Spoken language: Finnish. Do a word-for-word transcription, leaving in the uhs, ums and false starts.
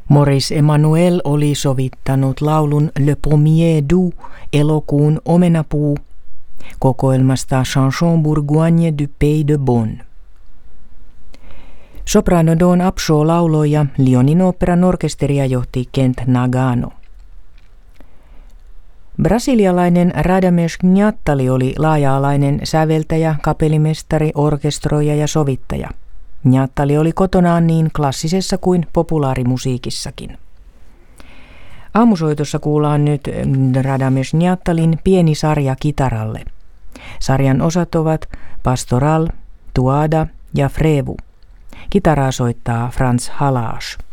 Maurice Emmanuel oli sovittanut laulun Le Pommier Doux, elokuun omenapuu, kokoelmasta Chanson Bourgogne du Pays de Beaune. Soprano Dawn Upshaw lauloi ja Lyonin oopperan orkesteria johti Kent Nagano. Brasilialainen Radamés Nhattali oli laaja-alainen säveltäjä, kapellimestari, orkestroija ja sovittaja. Nhattali oli kotonaan niin klassisessa kuin populaarimusiikissakin. Aamusoitossa kuullaan nyt Radamés Nhattalin pieni sarja kitaralle. Sarjan osat ovat pastoral, tuada ja frevu. Kitaraa soittaa Franz Halás.